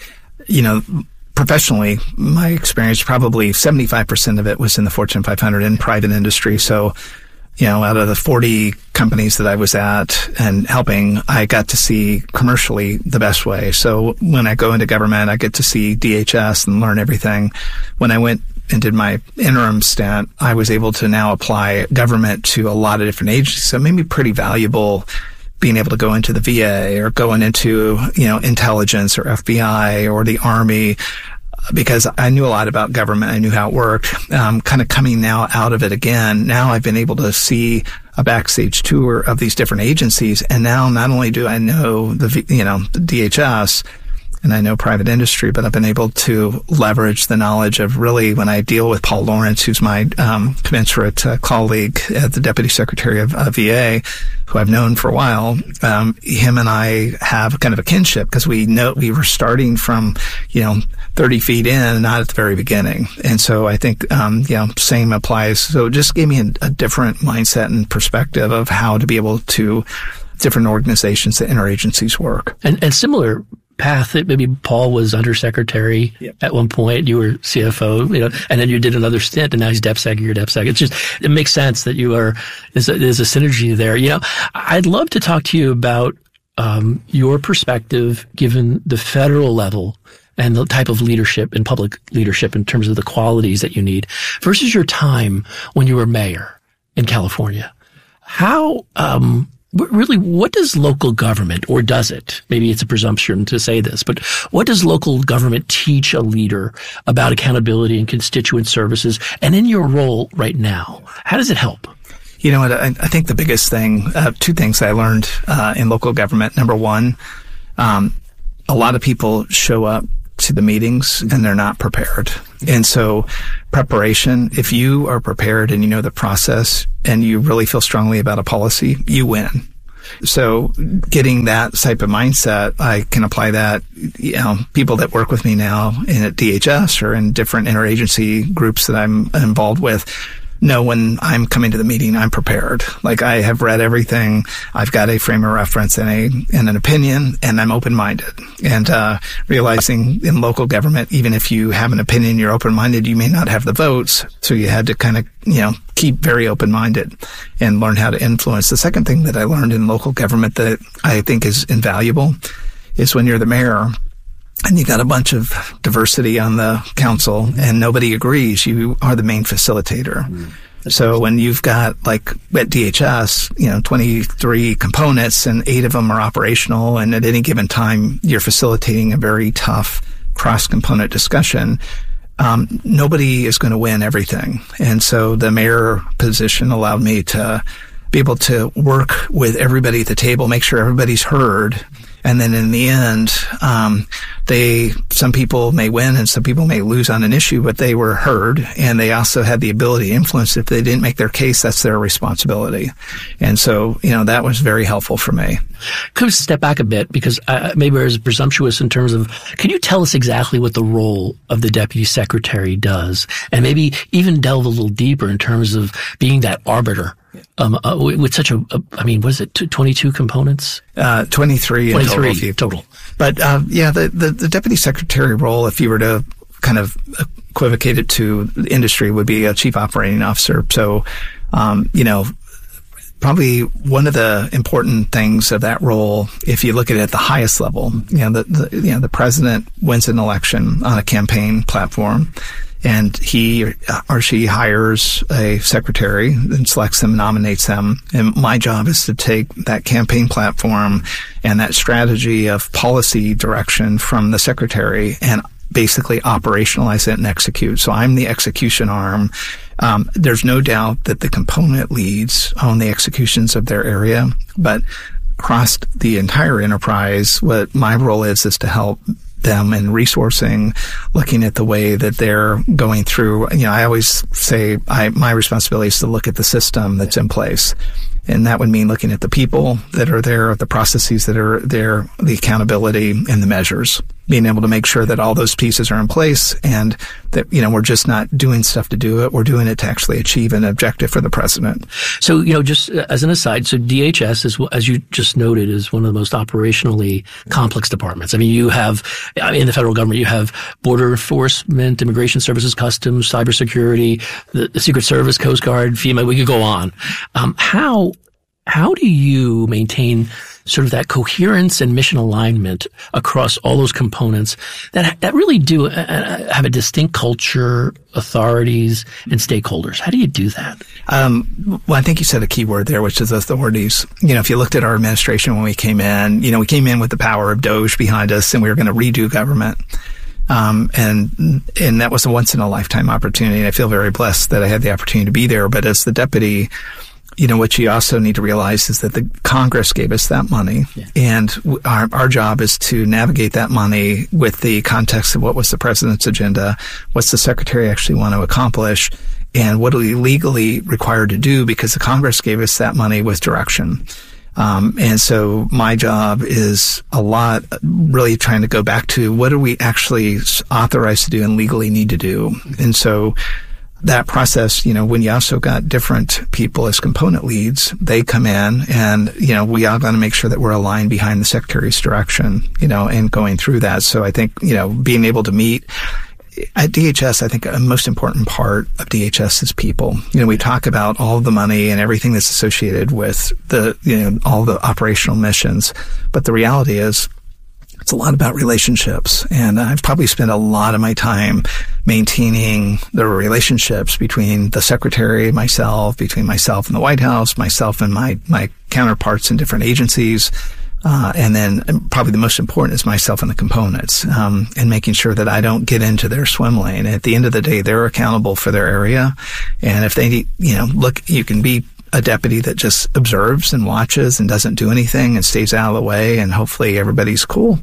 you know, professionally, my experience, probably seventy-five percent of it was in the Fortune five hundred in private industry. So, you know, out of the forty companies that I was at and helping, I got to see commercially the best way. So when I go into government, I get to see D H S and learn everything. When I went and did my interim stint, I was able to now apply government to a lot of different agencies. So it made me pretty valuable, being able to go into the V A or going into, you know, intelligence or F B I or the Army, because I knew a lot about government. I knew how it worked. Um, kind of coming now out of it again. Now I've been able to see a backstage tour of these different agencies. And now not only do I know the, you know, the D H S, and I know private industry, but I've been able to leverage the knowledge of really, when I deal with Paul Lawrence, who's my um, commensurate uh, colleague at the Deputy Secretary of uh, V A, who I've known for a while. Um, him and I have kind of a kinship, because we know we were starting from, you know, thirty feet in, not at the very beginning. And so I think, um, you know, same applies. So it just gave me a, a different mindset and perspective of how to be able to different organizations that interagencies work. And, and similar path that maybe Paul was undersecretary yep. at one point, you were C F O, you know, and then you did another stint, and now he's DepSec, you're DepSec. It's just, it makes sense that you are, there's a, there's a synergy there. You know, I'd love to talk to you about um, your perspective given the federal level and the type of leadership and public leadership in terms of the qualities that you need versus your time when you were mayor in California. How, um, really, what does local government, or does it? Maybe it's a presumption to say this, but what does local government teach a leader about accountability and constituent services? And in your role right now, how does it help? You know what? I, I think the biggest thing, uh, two things I learned uh, in local government. Number one, um, a lot of people show up to the meetings and they're not prepared. And so preparation, if you are prepared and you know the process and you really feel strongly about a policy, you win. So getting that type of mindset, I can apply that, you know, people that work with me now in at D H S or in different interagency groups that I'm involved with know when I'm coming to the meeting, I'm prepared. Like I have read everything. I've got a frame of reference and a, and an opinion, and I'm open-minded. And, uh, realizing in local government, even if you have an opinion, you're open-minded, you may not have the votes. So you had to kind of, you know, keep very open-minded and learn how to influence. The second thing that I learned in local government that I think is invaluable is when you're the mayor, and you got a bunch of diversity on the council and nobody agrees, you are the main facilitator. Mm. So when you've got, like at D H S, you know, twenty-three components and eight of them are operational, and at any given time you're facilitating a very tough cross-component discussion, um, nobody is going to win everything. And so the mayor position allowed me to be able to work with everybody at the table, make sure everybody's heard. And then in the end, um, they, some people may win and some people may lose on an issue, but they were heard, and they also had the ability to influence. If they didn't make their case, that's their responsibility. And so, you know, that was very helpful for me. Could we step back a bit, because uh, maybe I was presumptuous in terms of, can you tell us exactly what the role of the deputy secretary does? And maybe even delve a little deeper in terms of being that arbiter. Um, uh, with such a, a, I mean, was it twenty-two components? Uh, twenty-three, twenty-three in total. total. But, uh, yeah, the, the, the deputy secretary role, if you were to kind of equivocate it to the industry, would be a chief operating officer. So, um, you know, probably one of the important things of that role, if you look at it at the highest level, you know, the, the you know, the president wins an election on a campaign platform. And he or she hires a secretary and selects them, nominates them. And my job is to take that campaign platform and that strategy of policy direction from the secretary and basically operationalize it and execute. So I'm the execution arm. Um, there's no doubt that the component leads own the executions of their area, but across the entire enterprise, what my role is, is to help them in resourcing, looking at the way that they're going through. You know, I always say I, my responsibility is to look at the system that's in place. And that would mean looking at the people that are there, the processes that are there, the accountability, and the measures. Being able to make sure that all those pieces are in place and that, you know, we're just not doing stuff to do it. We're doing it to actually achieve an objective for the president. So, you know, just as an aside, so D H S is, as you just noted, is one of the most operationally complex departments. I mean, you have, in the federal government, you have border enforcement, immigration services, customs, cybersecurity, the, the Secret Service, Coast Guard, FEMA, we could go on. Um, how, how do you maintain sort of that coherence and mission alignment across all those components that that really do have a distinct culture, authorities, and stakeholders? How do you do that? Um, well, I think you said a key word there, which is authorities. You know, if you looked at our administration when we came in, you know, we came in with the power of Doge behind us, and we were going to redo government. Um, and, and that was a once in a lifetime opportunity. And I feel very blessed that I had the opportunity to be there. But as the deputy, you know, what you also need to realize is that the Congress gave us that money, yeah. and our, our job is to navigate that money with the context of what was the president's agenda, what's the secretary actually want to accomplish, and what are we legally required to do, because the Congress gave us that money with direction. Um, and so my job is a lot really trying to go back to what are we actually authorized to do and legally need to do. And so that process, you know, when you also got different people as component leads, they come in and, you know, we are going to make sure that we're aligned behind the Secretary's direction, you know, and going through that. So I think, you know, being able to meet at D H S, I think a most important part of D H S is people. You know, we talk about all the money and everything that's associated with the, you know, all the operational missions. But the reality is, it's a lot about relationships. And I've probably spent a lot of my time maintaining the relationships between the Secretary, myself, between myself and the White House, myself and my, my counterparts in different agencies. Uh, and then probably the most important is myself and the components, um, and making sure that I don't get into their swim lane. At the end of the day, they're accountable for their area. And if they need, you know, look, you can be a deputy that just observes and watches and doesn't do anything and stays out of the way and hopefully everybody's cool.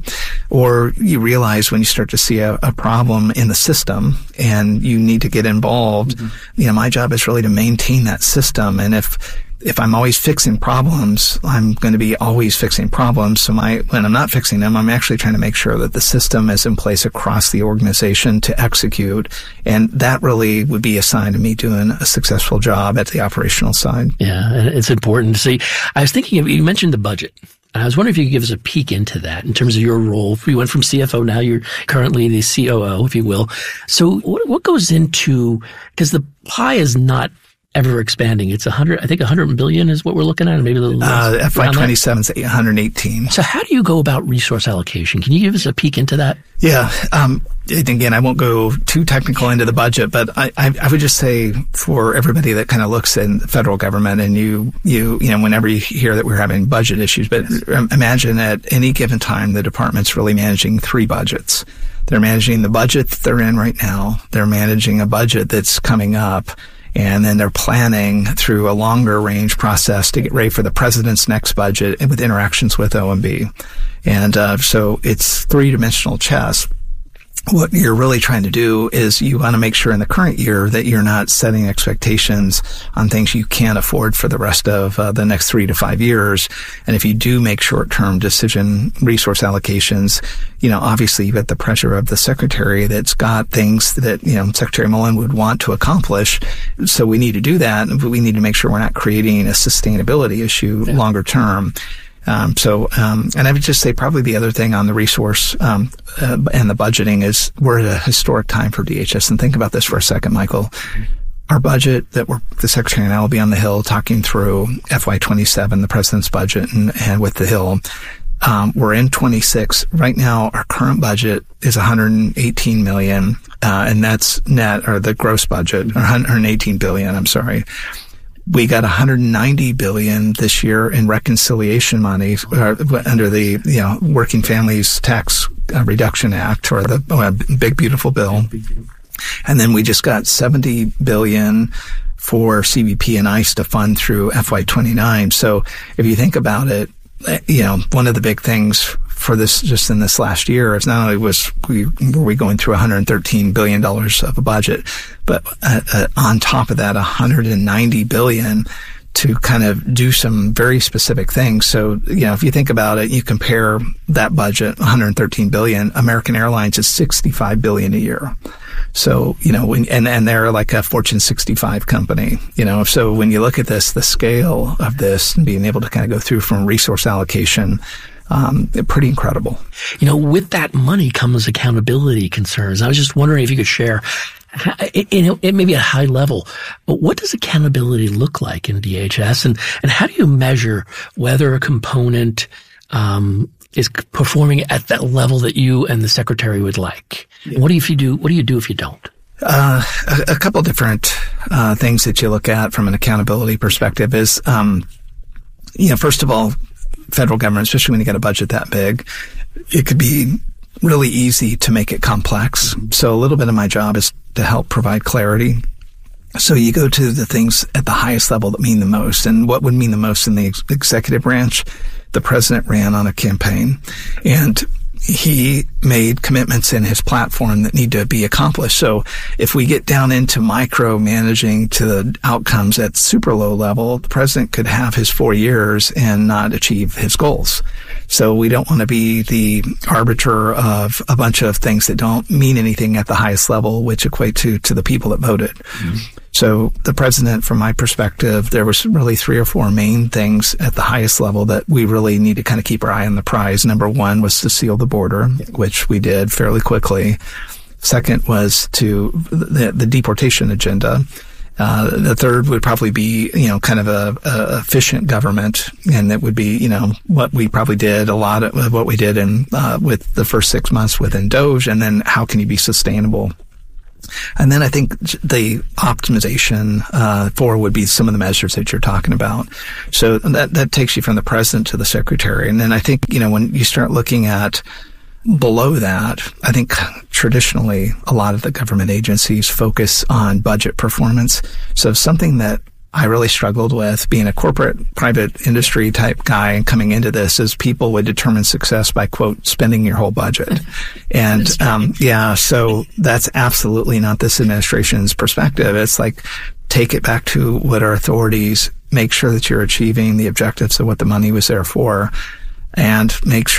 Or you realize when you start to see a, a problem in the system and you need to get involved, mm-hmm. you know, my job is really to maintain that system. And if, if I'm always fixing problems, I'm going to be always fixing problems. So my, when I'm not fixing them, I'm actually trying to make sure that the system is in place across the organization to execute. And that really would be a sign of me doing a successful job at the operational side. Yeah. And it's important to see. I was thinking of, you mentioned the budget. I was wondering if you could give us a peek into that in terms of your role. You went from C F O, now you're currently the C O O, if you will. So what, what goes into, because the pie is not ever expanding. It's a hundred, I think a hundred billion is what we're looking at, maybe a little less. Uh, F Y twenty-seven is one hundred eighteen. So how do you go about resource allocation? Can you give us a peek into that? Yeah. Um, and again, I won't go too technical into the budget, but I, I, I would just say for everybody that kind of looks in the federal government and you, you, you know, whenever you hear that we're having budget issues, but imagine at any given time, the department's really managing three budgets. They're managing the budget that they're in right now. They're managing a budget that's coming up. And then they're planning through a longer range process to get ready for the president's next budget and with interactions with O M B. And uh, so it's three-dimensional chess. What you're really trying to do is you want to make sure in the current year that you're not setting expectations on things you can't afford for the rest of uh, the next three to five years. And if you do make short-term decision resource allocations, you know, obviously you've got the pressure of the secretary that's got things that, you know, Secretary Mullen would want to accomplish. So we need to do that, but we need to make sure we're not creating a sustainability issue yeah. longer term. Um, so, um, and I would just say probably the other thing on the resource, um, uh, and the budgeting is we're at a historic time for D H S. And think about this for a second, Michael. Our budget that we're, the Secretary and I will be on the Hill talking through F Y twenty-seven, the President's budget, and, and with the Hill. Um, we're in twenty-six. Right now, our current budget is one hundred eighteen million, uh, and that's net, or the gross budget, or one hundred eighteen billion, I'm sorry. We got one hundred ninety billion this year in reconciliation money uh, under the, you know, Working Families Tax uh, Reduction Act, or the uh, Big Beautiful Bill. And then we just got seventy billion for C B P and ICE to fund through F Y twenty-nine. So if you think about it, you know, one of the big things for this, just in this last year, is not only was we, were we going through one hundred thirteen billion dollars of a budget, but uh, uh, on top of that, one hundred ninety billion dollars to kind of do some very specific things. So, you know, if you think about it, you compare that budget, one hundred thirteen billion dollars, American Airlines is sixty-five billion dollars a year. So, you know, when, and, and they're like a Fortune sixty-five company, you know, so when you look at this, the scale of this and being able to kind of go through from resource allocation, Um, pretty incredible. You know, with that money comes accountability concerns. I was just wondering if you could share, you know, it may be at a high level, but what does accountability look like in D H S, and and how do you measure whether a component um, is performing at that level that you and the secretary would like? And what do you if you do? What do you do if you don't? Uh, a, a couple different uh, things that you look at from an accountability perspective is, um, you know, first of all, federal government, especially when you got a budget that big, it could be really easy to make it complex. So a little bit of my job is to help provide clarity. So you go to the things at the highest level that mean the most. And what would mean the most in the ex- executive branch? The president ran on a campaign. And he made commitments in his platform that need to be accomplished. So if we get down into micromanaging to the outcomes at super low level, the president could have his four years and not achieve his goals. So we don't want to be the arbiter of a bunch of things that don't mean anything at the highest level, which equate to, to the people that voted. Mm-hmm. So the president, from my perspective, there was really three or four main things at the highest level that we really need to kind of keep our eye on the prize. Number one was to seal the border, which we did fairly quickly. Second was to the, the deportation agenda. Uh, the third would probably be, you know, kind of a, a efficient government, and it would be, you know, what we probably did, a lot of what we did in uh, with the first six months within DOGE, and then how can you be sustainable? And then I think the optimization uh, for would be some of the measures that you're talking about. So that that takes you from the president to the secretary. And then I think, you know, when you start looking at below that, I think traditionally a lot of the government agencies focus on budget performance. So something that I really struggled with being a corporate private industry type guy and coming into this is people would determine success by, quote, spending your whole budget. And, um, yeah, so that's absolutely not this administration's perspective. It's like, take it back to what our authorities, make sure that you're achieving the objectives of what the money was there for, and make sure